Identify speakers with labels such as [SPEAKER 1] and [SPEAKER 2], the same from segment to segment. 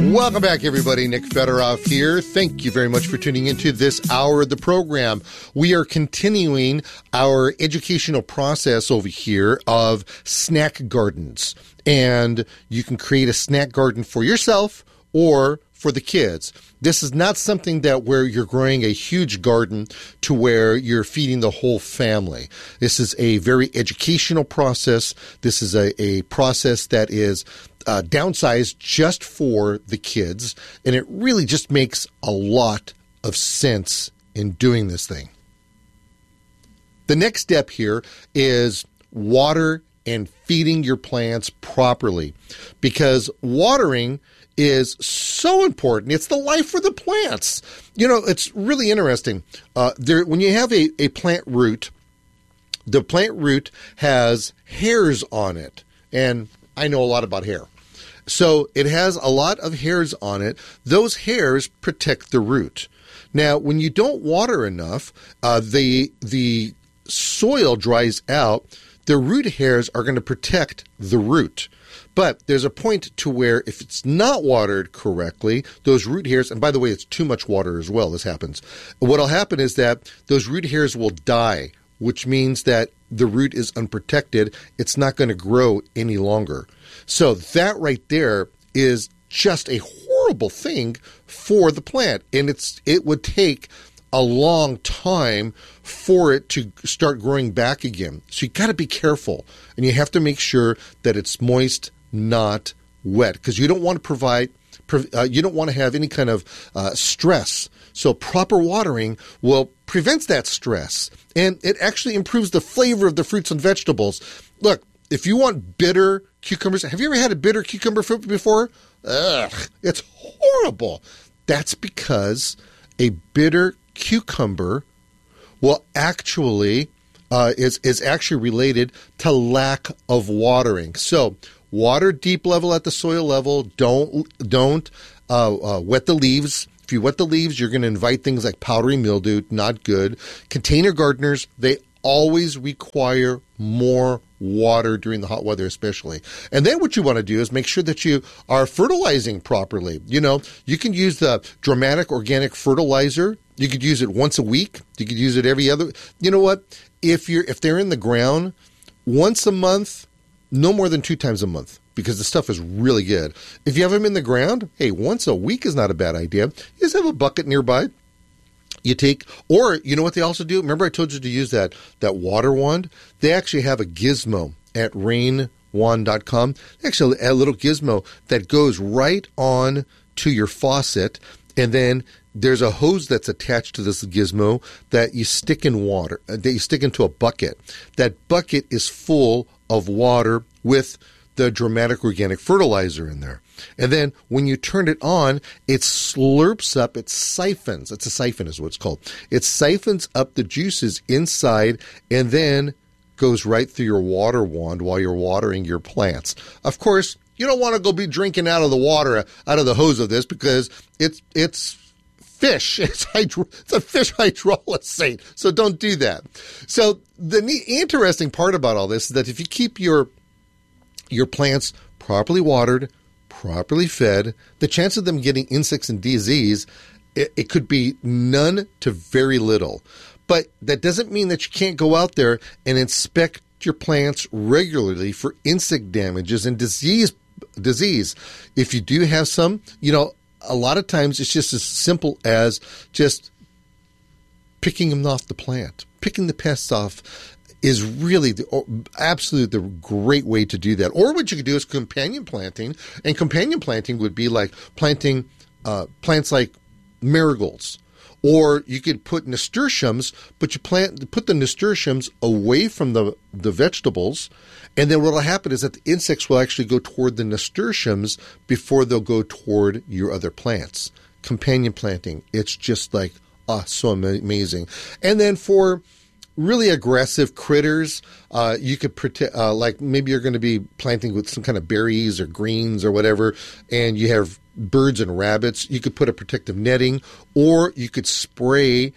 [SPEAKER 1] Welcome back, everybody. Nick Fedorov here. Thank you very much for tuning into this hour of the program. We are continuing our educational process over here of snack gardens. And you can create a snack garden for yourself or for the kids. This is not something that where you're growing a huge garden to where you're feeding the whole family. This is a very educational process. This is a process that is downsized just for the kids, and it really just makes a lot of sense in doing this thing. The next step here is water and feeding your plants properly, because watering is so important. It's the life for the plants. You know, it's really interesting. When you have a plant root, the plant root has hairs on it, and I know a lot about hair. So it has a lot of hairs on it. Those hairs protect the root. Now, when you don't water enough, the soil dries out. The root hairs are going to protect the root. But there's a point to where if it's not watered correctly, those root hairs, and by the way, it's too much water as well, this happens. What'll happen is that those root hairs will die, which means that the root is unprotected. It's not going to grow any longer. So that right there is just a horrible thing for the plant. And it would take a long time for it to start growing back again. So you got to be careful, and you have to make sure that it's moist, not wet, because you don't want to have any kind of stress. So proper watering will prevent that stress, and it actually improves the flavor of the fruits and vegetables. Look, if you want bitter cucumbers, have you ever had a bitter cucumber fruit before? Ugh, it's horrible. That's because a bitter cucumber will actually is actually related to lack of watering. So water deep level at the soil level. Don't wet the leaves. If you wet the leaves, you're going to invite things like powdery mildew. Not good. Container gardeners, they always require more water during the hot weather especially. And then what you want to do is make sure that you are fertilizing properly. You know, you can use the Dramatic Organic Fertilizer. You could use it once a week. You could use it every other. You know what? If they're in the ground, once a month, no more than 2 times a month, because the stuff is really good. If you have them in the ground, hey, once a week is not a bad idea. You just have a bucket nearby. You take, or you know what they also do? Remember I told you to use that water wand? They actually have a gizmo at rainwand.com. They actually have a little gizmo that goes right on to your faucet, and then there's a hose that's attached to this gizmo that you stick in water, that you stick into a bucket. That bucket is full of water with the Dramatic Organic Fertilizer in there. And then when you turn it on, it slurps up, it siphons. It's a siphon is what it's called. It siphons up the juices inside and then goes right through your water wand while you're watering your plants. Of course, you don't want to go be drinking out of the water, out of the hose of this, because it's fish. It's a fish hydrolysate. So don't do that. So the interesting part about all this is that if you keep your plants properly watered, properly fed, the chance of them getting insects and disease, it could be none to very little. But that doesn't mean that you can't go out there and inspect your plants regularly for insect damages and disease. If you do have some, you know, a lot of times it's just as simple as just picking them off the plant. Picking the pests off is really absolutely the great way to do that. Or what you could do is companion planting. And companion planting would be like planting plants like marigolds. Or you could put nasturtiums, but you put the nasturtiums away from the vegetables, and then what will happen is that the insects will actually go toward the nasturtiums before they'll go toward your other plants. Companion planting, it's just like so amazing. And then for really aggressive critters, you could protect, like maybe you're going to be planting with some kind of berries or greens or whatever, and you have birds and rabbits. You could put a protective netting, or you could spray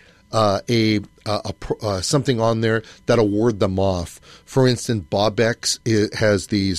[SPEAKER 1] something on there that'll ward them off. For instance, Bobex has these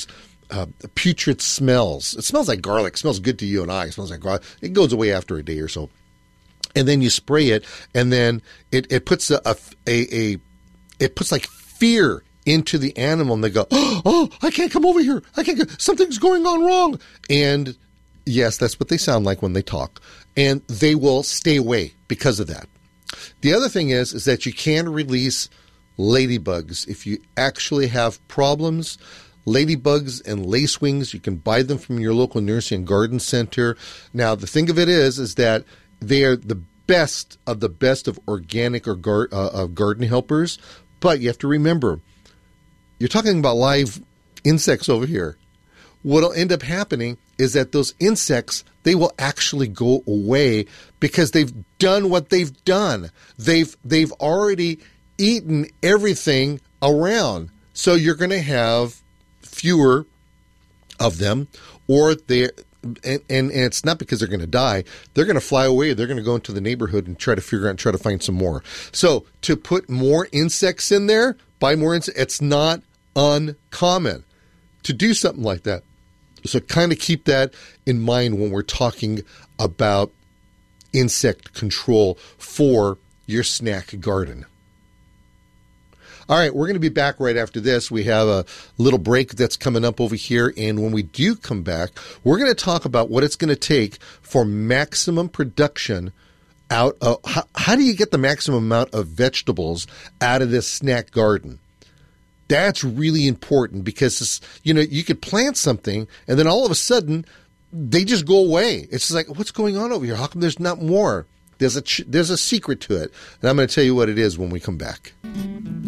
[SPEAKER 1] putrid smells. It smells like garlic. It smells good to you and I. It smells like garlic. It goes away after a day or so. And then you spray it, and then it puts it puts like fear into the animal, and they go, oh, I can't come over here. Something's going on wrong. And yes, that's what they sound like when they talk. And they will stay away because of that. The other thing is that you can release ladybugs. If you actually have problems, ladybugs and lacewings, you can buy them from your local nursery and garden center. Now, the thing of it is that they are the best of organic or garden helpers. But you have to remember, you're talking about live insects over here. What'll end up happening is that those insects, they will actually go away because they've done what they've done. They've already eaten everything around. So you're going to have fewer of them, or and it's not because they're going to die. They're going to fly away. They're going to go into the neighborhood and try to find some more. So to put more insects in there, buy more insects, it's not uncommon to do something like that. So kind of keep that in mind when we're talking about insect control for your snack garden. All right, we're going to be back right after this. We have a little break that's coming up over here. And when we do come back, we're going to talk about what it's going to take for maximum production out of, how do you get the maximum amount of vegetables out of this snack garden? That's really important because, you could plant something and then all of a sudden they just go away. It's just like, what's going on over here? How come there's not more? There's a secret to it. And I'm going to tell you what it is when we come back.